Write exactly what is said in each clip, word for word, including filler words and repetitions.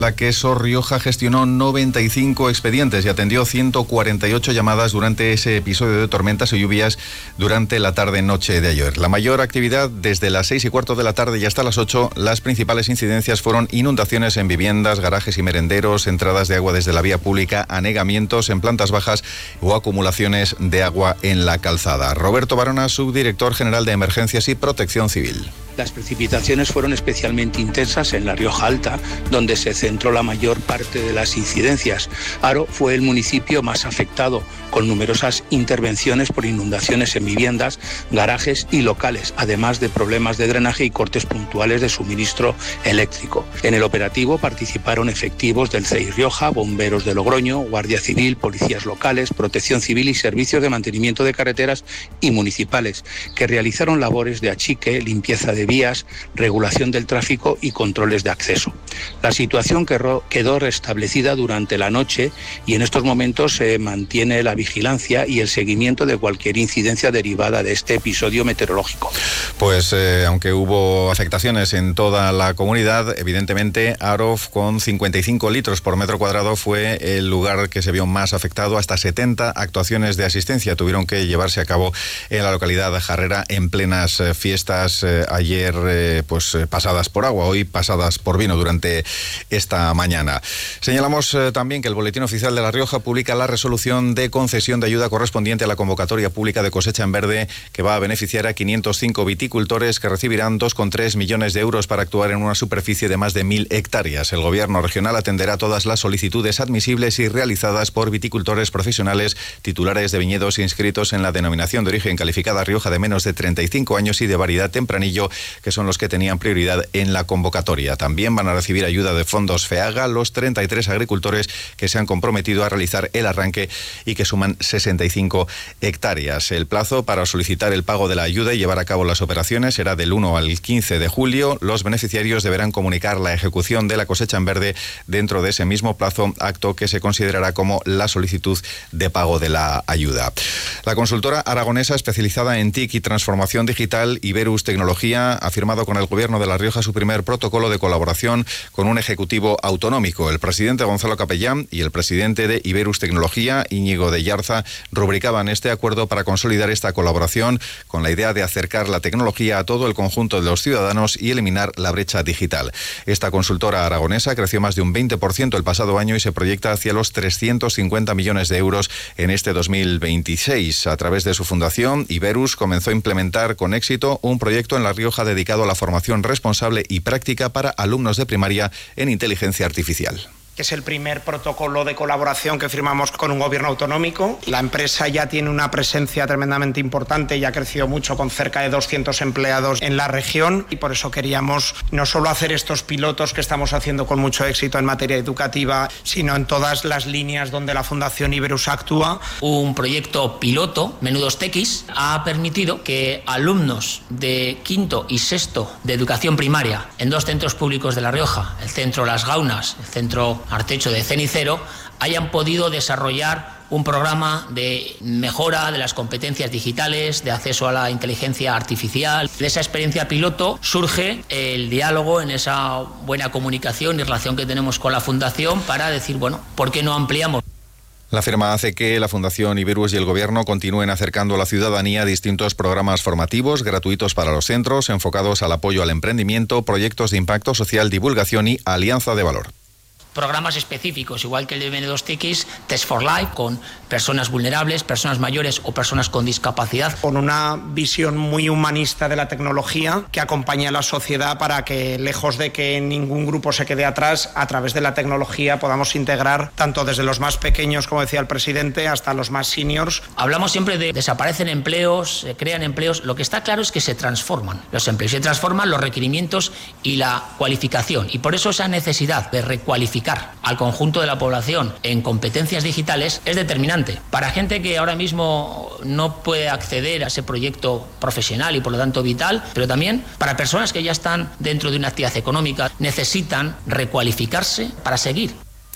La que Sor Rioja gestionó noventa y cinco expedientes y atendió ciento cuarenta y ocho llamadas durante ese episodio de tormentas y lluvias durante la tarde-noche de ayer. La mayor actividad desde las seis y cuarto de la tarde y hasta las ocho. Las principales incidencias fueron inundaciones en viviendas, garajes y merenderos, entradas de agua desde la vía pública, anegamientos en plantas bajas o acumulaciones de agua en la calzada. Roberto Barona, subdirector general de Emergencias y Protección Civil. Las precipitaciones fueron especialmente intensas en la Rioja Alta, donde se centró la mayor parte de las incidencias. Haro fue el municipio más afectado, con numerosas intervenciones por inundaciones en viviendas, garajes y locales, además de problemas de drenaje y cortes puntuales de suministro eléctrico. En el operativo participaron efectivos del C E I Rioja, bomberos de Logroño, Guardia Civil, policías locales, Protección Civil y servicios de mantenimiento de carreteras y municipales, que realizaron labores de achique, limpieza de vías, regulación del tráfico y controles de acceso. La situación quedó restablecida durante la noche y en estos momentos se mantiene la vigilancia y el seguimiento de cualquier incidencia derivada de este episodio meteorológico. Pues eh, aunque hubo afectaciones en toda la comunidad, evidentemente Haro, con cincuenta y cinco litros por metro cuadrado, fue el lugar que se vio más afectado. Hasta setenta actuaciones de asistencia tuvieron que llevarse a cabo en la localidad de Jarrera en plenas eh, fiestas eh, ayer eh, pues eh, pasadas por agua, hoy pasadas por vino durante esta mañana. Señalamos eh, también que el Boletín Oficial de La Rioja publica la resolución de concesión de ayuda correspondiente a la convocatoria pública de cosecha en verde, que va a beneficiar a quinientos cinco viticultores que recibirán dos coma tres millones de euros para actuar en una superficie de más de mil hectáreas. El Gobierno regional atenderá todas las solicitudes admisibles y realizadas por viticultores profesionales titulares de viñedos inscritos en la denominación de origen calificada Rioja de menos de treinta y cinco años y de variedad tempranillo, que son los que tenían prioridad en la convocatoria. También van a recibir ayuda de fondos FEAGA los treinta y tres agricultores que se han comprometido a realizar el arranque y que suman sesenta y cinco hectáreas. El plazo para solicitar el pago de la ayuda y llevar a cabo las operaciones será del uno al quince de julio. Los beneficiarios deberán comunicar la ejecución de la cosecha en verde dentro de ese mismo plazo, acto que se considerará como la solicitud de pago de la ayuda. La consultora aragonesa especializada en T I C y transformación digital, Iberus Tecnología, ha firmado con el Gobierno de La Rioja su primer protocolo de colaboración con un ejecutivo autonómico. El presidente Gonzalo Capellán y el presidente de Iberus Tecnología, Íñigo de Yarza, rubricaban este acuerdo para consolidar esta colaboración con la idea de acercar la tecnología a todo el conjunto de los ciudadanos y eliminar la brecha digital. Esta consultora aragonesa creció más de un veinte por ciento el pasado año y se proyecta hacia los trescientos cincuenta millones de euros en este dos mil veintiséis. A través de su fundación, Iberus comenzó a implementar con éxito un proyecto en La Rioja dedicado a la formación responsable y práctica para alumnos de primaria en inteligencia artificial. Que es el primer protocolo de colaboración que firmamos con un gobierno autonómico. La empresa ya tiene una presencia tremendamente importante y ha crecido mucho, con cerca de doscientos empleados en la región, y por eso queríamos no solo hacer estos pilotos que estamos haciendo con mucho éxito en materia educativa, sino en todas las líneas donde la Fundación Iberus actúa. Un proyecto piloto, Menudos Tequis, ha permitido que alumnos de quinto y sexto de educación primaria en dos centros públicos de La Rioja, el centro Las Gaunas, el centro Artecho de Cenicero, hayan podido desarrollar un programa de mejora de las competencias digitales, de acceso a la inteligencia artificial. De esa experiencia piloto surge el diálogo en esa buena comunicación y relación que tenemos con la Fundación para decir, bueno, ¿por qué no ampliamos? La firma hace que la Fundación Iberus y el Gobierno continúen acercando a la ciudadanía distintos programas formativos gratuitos para los centros, enfocados al apoyo al emprendimiento, proyectos de impacto social, divulgación y alianza de valor. Programas específicos, igual que el de Menudos Tequis, Test for Life, con personas vulnerables, personas mayores o personas con discapacidad. Con una visión muy humanista de la tecnología que acompaña a la sociedad para que, lejos de que ningún grupo se quede atrás, a través de la tecnología podamos integrar tanto desde los más pequeños, como decía el presidente, hasta los más seniors. Hablamos siempre de desaparecen empleos, se crean empleos. Lo que está claro es que se transforman los empleos, se transforman los requerimientos y la cualificación. Y por eso esa necesidad de recualificar al conjunto de la población en competencias digitales es determinante. Para gente que ahora mismo no puede acceder a ese proyecto profesional y por lo tanto vital, pero también para personas que ya están dentro de una actividad económica, necesitan recualificarse para seguir.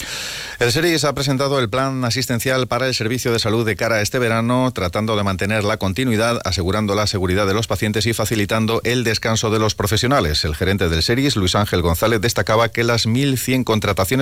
El SERIS ha presentado el plan asistencial para el servicio de salud de cara a este verano, tratando de mantener la continuidad, asegurando la seguridad de los pacientes y facilitando el descanso de los profesionales. El gerente del SERIS, Luis Ángel González, destacaba que las mil cien contrataciones